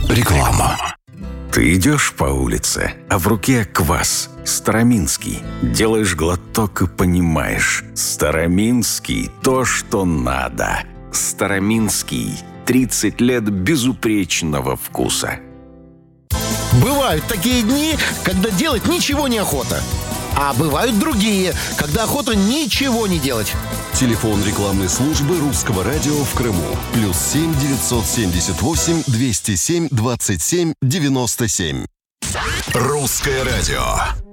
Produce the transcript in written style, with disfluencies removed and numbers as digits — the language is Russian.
Реклама. Ты идешь по улице, а в руке квас. Староминский. Делаешь глоток и понимаешь. Староминский – то, что надо. Староминский. 30 лет безупречного вкуса. Бывают такие дни, когда делать ничего не охота. А бывают другие, когда охота ничего не делать. Телефон рекламной службы Русского радио в Крыму. +7 978 207 27 97. Русское радио.